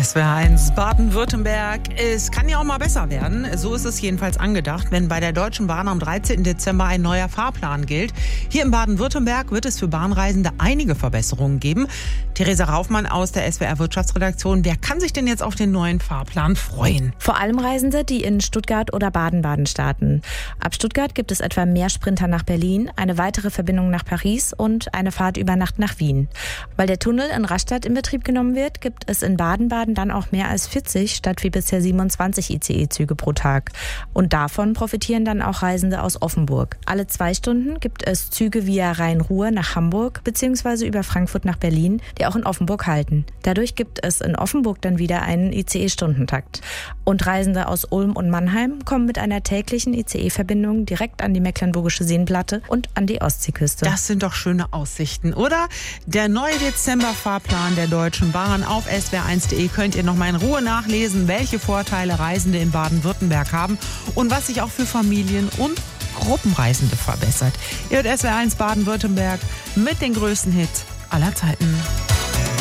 SWR1 Baden-Württemberg. Es kann ja auch mal besser werden. So ist es jedenfalls angedacht, wenn bei der Deutschen Bahn am 13. Dezember ein neuer Fahrplan gilt. Hier in Baden-Württemberg wird es für Bahnreisende einige Verbesserungen geben. Theresa Raufmann aus der SWR-Wirtschaftsredaktion. Wer kann sich denn jetzt auf den neuen Fahrplan freuen? Vor allem Reisende, die in Stuttgart oder Baden-Baden starten. Ab Stuttgart gibt es etwa mehr Sprinter nach Berlin, eine weitere Verbindung nach Paris und eine Fahrt über Nacht nach Wien. Weil der Tunnel in Rastatt in Betrieb genommen wird, gibt es in Baden-Baden dann auch mehr als 40 statt wie bisher 27 ICE-Züge pro Tag. Und davon profitieren dann auch Reisende aus Offenburg. Alle 2 Stunden gibt es Züge via Rhein-Ruhr nach Hamburg bzw. über Frankfurt nach Berlin, die auch in Offenburg halten. Dadurch gibt es in Offenburg dann wieder einen ICE-Stundentakt. Und Reisende aus Ulm und Mannheim kommen mit einer täglichen ICE-Verbindung direkt an die Mecklenburgische Seenplatte und an die Ostseeküste. Das sind doch schöne Aussichten, oder? Der neue Dezember-Fahrplan der Deutschen Bahn auf swr1.de könnt ihr noch mal in Ruhe nachlesen, welche Vorteile Reisende in Baden-Württemberg haben und was sich auch für Familien und Gruppenreisende verbessert. Ihr hört SWR1 Baden-Württemberg mit den größten Hits aller Zeiten.